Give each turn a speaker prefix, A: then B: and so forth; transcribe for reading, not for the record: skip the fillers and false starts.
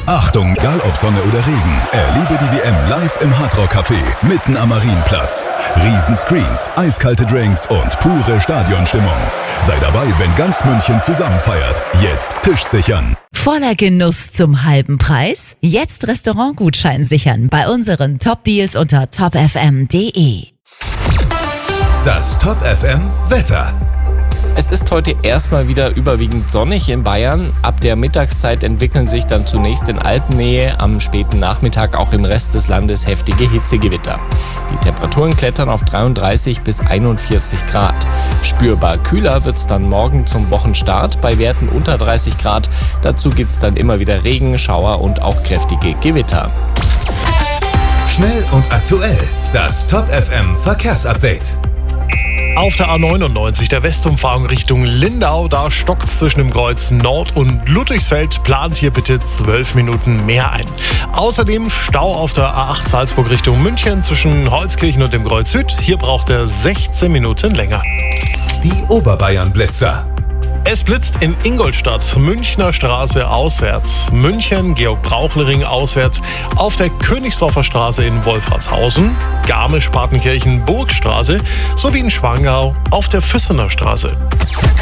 A: Achtung, egal ob Sonne oder Regen, erlebe die WM live im Hardrock Café, mitten am Marienplatz. Riesenscreens, eiskalte Drinks und pure Stadionstimmung. Sei dabei, wenn ganz München zusammen feiert. Jetzt Tisch sichern.
B: Voller Genuss zum halben Preis? Jetzt Restaurantgutschein sichern bei unseren Top-Deals unter topfm.de.
A: Das Top FM Wetter.
C: Es ist heute erstmal wieder überwiegend sonnig in Bayern. Ab der Mittagszeit entwickeln sich dann zunächst in Alpennähe, am späten Nachmittag auch im Rest des Landes heftige Hitzegewitter. Die Temperaturen klettern auf 33 bis 41 Grad. Spürbar kühler wird es dann morgen zum Wochenstart bei Werten unter 30 Grad. Dazu gibt es dann immer wieder Regen, Schauer und auch kräftige Gewitter.
A: Schnell und aktuell. Das Top FM Verkehrsupdate.
D: Auf der A99 der Westumfahrung Richtung Lindau, da stockt's zwischen dem Kreuz Nord und Ludwigsfeld. Plant hier bitte 12 Minuten mehr ein. Außerdem Stau auf der A8 Salzburg Richtung München zwischen Holzkirchen und dem Kreuz Süd. Hier braucht er 16 Minuten länger.
A: Die Oberbayern-Blitzer.
D: Es blitzt in Ingolstadt, Münchner Straße auswärts, München, Georg-Brauchle-Ring auswärts, auf der Königsdorfer Straße in Wolfratshausen, Garmisch-Partenkirchen, Burgstraße sowie in Schwangau auf der Füssener Straße.